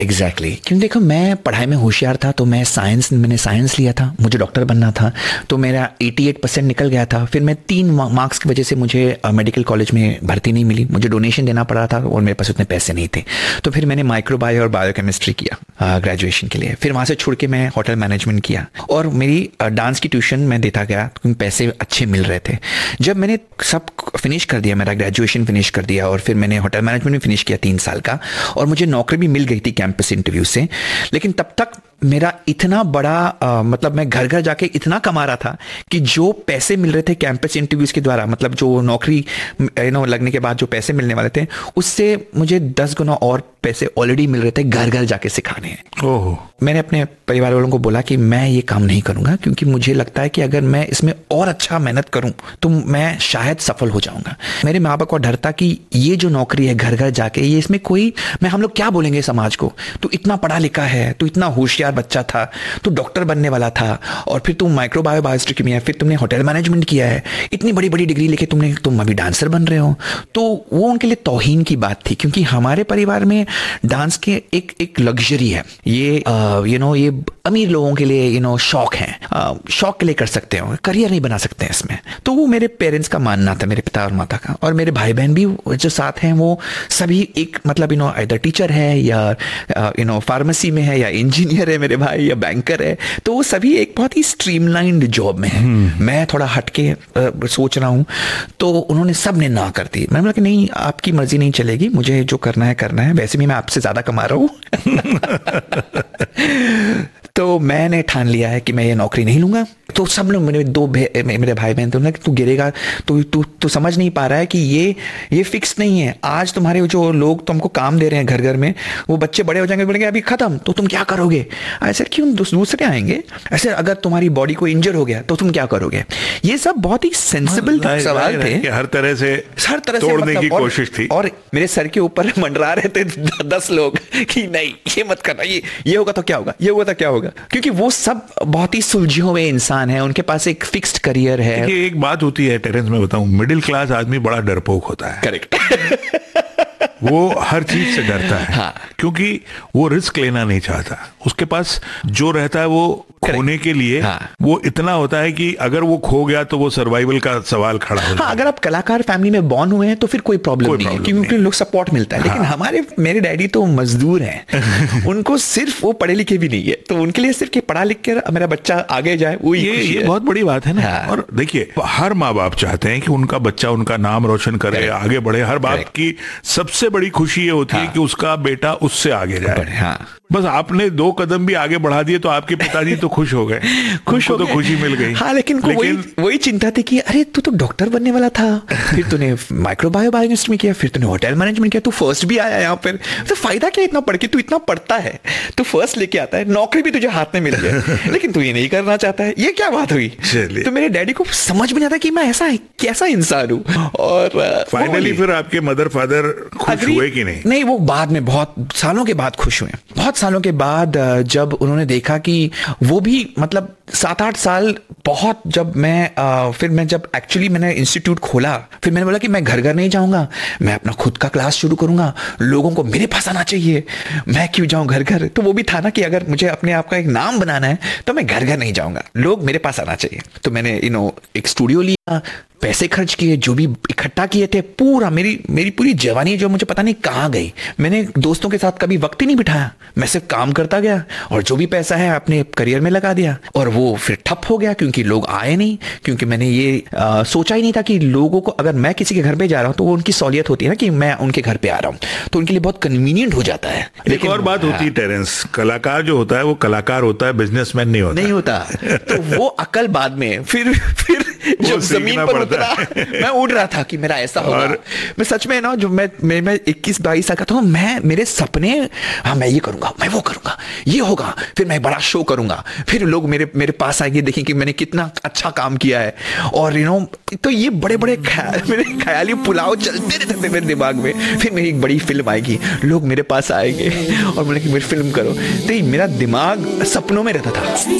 Exactly क्योंकि देखो मैं पढ़ाई में होशियार था, तो मैंने साइंस लिया था, मुझे डॉक्टर बनना था, तो मेरा 88% निकल गया था। फिर मैं 3 मार्क्स की वजह से मुझे मेडिकल कॉलेज में भर्ती नहीं मिली, मुझे डोनेशन देना पड़ा था और मेरे पास उतने पैसे नहीं थे। तो फिर मैंने माइक्रोबायो और बायोकेमिस्ट्री किया ग्रेजुएशन के लिए। फिर वहाँ से छोड़ के मैं होटल मैनेजमेंट किया और मेरी डांस की ट्यूशन मैं देता गया क्योंकि पैसे अच्छे मिल रहे थे। जब मैंने सब फिनिश कर दिया, मेरा ग्रेजुएशन फिनिश कर दिया और फिर मैंने होटल मैनेजमेंट भी फिनिश किया 3 साल का, और मुझे नौकरी भी मिल गई थी कैंपस इंटरव्यू से। लेकिन तब तक मेरा इतना बड़ा मतलब मैं घर घर जाके इतना कमा रहा था कि जो पैसे मिल रहे थे कैंपस इंटरव्यूज के द्वारा, मतलब जो नौकरी लगने के बाद जो पैसे मिलने वाले थे, उससे मुझे 10 गुना और पैसे ऑलरेडी मिल रहे थे घर घर जाके सिखाने हैं। ओह। मैंने अपने परिवार वालों को बोला कि मैं ये काम नहीं करूंगा क्योंकि मुझे लगता है कि अगर मैं इसमें और अच्छा मेहनत करूं तो मैं शायद सफल हो जाऊंगा। मेरे माँ बाप को डर था कि ये जो नौकरी है घर घर जाके, ये इसमें कोई हम लोग क्या बोलेंगे समाज को, तू इतना पढ़ा लिखा है, तू इतना होशियार बच्चा था, तू डॉक्टर बनने वाला था और फिर तुम माइक्रोबायो बायोस्टिक में है, फिर तुमने होटल मैनेजमेंट किया है, इतनी बड़ी बड़ी डिग्री लेके तुम अभी डांसर बन रहे हो। तो वो उनके लिए तौहीन की बात थी क्योंकि हमारे परिवार में डांस के एक लग्जरी है, ये ये अमीर लोगों के लिए शौक है, शौक के लिए कर सकते हो, करियर नहीं बना सकते हैं इसमें। तो वो मेरे पेरेंट्स का मानना था, मेरे पिता और माता का। और मेरे भाई बहन भी जो साथ हैं वो सभी एक मतलब इधर टीचर है या फार्मेसी में है या इंजीनियर है मेरे भाई, या बैंकर है। तो वो सभी एक बहुत ही स्ट्रीमलाइंड जॉब में है। मैं थोड़ा हटके सोच रहा हूँ, तो उन्होंने सब ने ना कर दी। मैंने बोला कि नहीं, आपकी मर्जी नहीं चलेगी, मुझे जो करना है करना है, वैसे भी मैं आपसे ज्यादा कमा रहा हूँ। तो मैंने ठान लिया है कि मैं ये नौकरी नहीं लूंगा। तो सब लोग मेरे भाई बहन, तुमने तू गिरेगा, तू समझ नहीं पा रहा है कि ये फिक्स नहीं है। आज तुम्हारे जो लोग तुमको काम दे रहे हैं घर घर में, वो बच्चे बड़े हो जाएंगे, बोलेंगे अभी खत्म, तो तुम क्या करोगे? ऐसे क्यों दूसरे आएंगे? ऐसे अगर तुम्हारी बॉडी को इंजर हो गया तो तुम क्या करोगे? ये सब बहुत ही सेंसिबल सवाल थे, हर तरह से तोड़ने की कोशिश थी। और मेरे सर के ऊपर मंडरा रहे थे 10 लोग कि नहीं, ये मत करना, ये होगा तो क्या होगा, ये होगा तो क्या होगा, क्योंकि वो सब बहुत ही सुलझे हुए इंसान है, उनके पास एक फिक्स्ड करियर है। एक बात होती है टेरेंस, में बताऊं, मिडिल क्लास आदमी बड़ा डरपोक होता है। करेक्ट। वो हर चीज से डरता है। हाँ। क्योंकि वो रिस्क लेना नहीं चाहता। उसके पास जो रहता है वो खोने के लिए वो इतना होता है कि अगर वो खो गया तो वो सर्वाइवल का सवाल खड़ा हो। अगर आप कलाकार फैमिली में बॉर्न हुए हैं तो फिर कोई प्रॉब्लम नहीं है क्योंकि लोग सपोर्ट मिलता है। लेकिन मेरे डैडी तो मजदूर हैं। उनको सिर्फ वो पढ़े लिखे भी नहीं है, तो उनके लिए सिर्फ पढ़ा लिख के मेरा बच्चा आगे जाए, वो ये बहुत बड़ी बात है ना। और देखिए, हर माँ बाप चाहते हैं कि उनका बच्चा उनका नाम रोशन करे, आगे बढ़े। हर बाप की सबसे बड़ी खुशी ये होती है कि उसका बेटा उससे आगे जाए। बस आपने 2 कदम भी आगे बढ़ा दिए तो आपके पिताजी तो खुश हो गए, तो खुशी मिल गई। हाँ, लेकिन वही चिंता थी कि अरे तू तो डॉक्टर बनने वाला था, फिर तूने माइक्रोबायो बायोकेमिस्ट्री में किया, फिर तूने होटल मैनेजमेंट किया, तू फर्स्ट भी आया यहाँ पर, तो फायदा क्या इतना पढ़ के? तू इतना पढ़ता है, तू फर्स्ट लेके आता है, नौकरी भी तुझे हाथ में मिल जाए, लेकिन तू ये नहीं करना चाहता है। ये क्या बात हुई? तो मेरे डैडी को समझ में नहीं आता कि मैं ऐसा कैसा इंसान हूँ। और फाइनली फिर आपके मदर फादर खुश हुए कि नहीं? नहीं, वो बाद में बहुत सालों के बाद खुश हुए। बहुत सालों के बाद जब उन्होंने देखा कि वो भी मतलब 7-8 साल बहुत, जब मैं जब एक्चुअली मैंने इंस्टीट्यूट खोला, फिर मैंने बोला कि मैं घर घर नहीं जाऊंगा, मैं अपना खुद का क्लास शुरू करूंगा, लोगों को मेरे पास आना चाहिए, मैं क्यों जाऊं घर घर। तो वो भी था ना कि अगर मुझे अपने आप का एक नाम बनाना है तो मैं घर घर नहीं जाऊंगा, लोग मेरे पास आना चाहिए। तो मैंने एक स्टूडियो लिया, पैसे खर्च किए, जो भी इकट्ठा किए थे, पूरा मेरी पूरी जवानी जो मुझे पता नहीं कहाँ गई। मैंने दोस्तों के साथ कभी वक्त ही नहीं बिठाया, मैं सिर्फ काम करता गया और जो भी पैसा है अपने करियर में लगा दिया। और वो फिर ठप हो गया क्योंकि लोग आए नहीं, क्योंकि मैंने ये सोचा ही नहीं था कि लोगों को, अगर मैं किसी के घर पे जा रहा हूँ तो वो उनकी सहूलियत होती है ना कि मैं उनके घर पे आ रहा हूँ, तो उनके लिए बहुत कन्वीनियंट हो जाता है। लेकिन और बात होती है टेरेंस, कलाकार जो होता है वो कलाकार होता है, बिजनेसमैन नहीं होता। तो वो अकल बाद में फिर जब जमीन पर उतरा, मैं उड़ रहा था कि मेरा ऐसा होगा। मैं सच में ना, जो मैं 21-22 साल का था, मेरे सपने, हाँ मैं ये करूंगा, मैं वो करूंगा, ये होगा, फिर मैं बड़ा शो करूंगा, फिर लोग मेरे पास आएंगे, देखें कि मैंने कितना अच्छा काम किया है। और तो ये बड़े बड़े मेरे ख्याली पुलाव चलते रहते थे मेरे दिमाग में। फिर मेरी एक बड़ी फिल्म आएगी, लोग मेरे पास आएंगे और बोले कि मेरी फिल्म करो। तो मेरा दिमाग सपनों में रहता था।